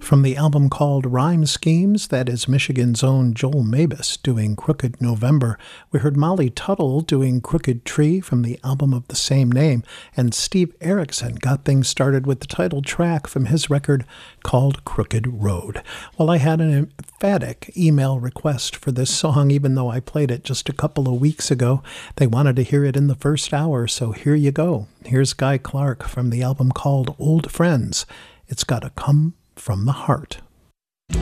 From the album called Rhyme Schemes, that is Michigan's own Joel Mabus doing Crooked November. We heard Molly Tuttle doing Crooked Tree from the album of the same name, and Steve Erickson got things started with the title track from his record called Crooked Road. Well, I had an emphatic email request for this song, even though I played it just a couple of weeks ago. They wanted to hear it in the first hour, so here you go. Here's Guy Clark from the album called Old Friends. It's Gotta Come from the Heart.